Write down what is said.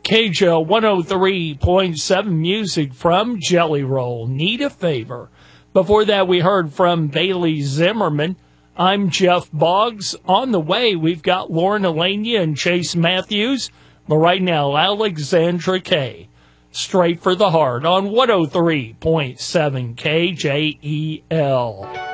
KJL 103.7 music from Jelly Roll, Need a Favor. Before that, we heard from Bailey Zimmerman. I'm Jeff Boggs. On the way, we've got Lauren Elenia and Chase Matthews. But right now, Alexandra Kay. Straight for the Heart on 103.7 KJEL.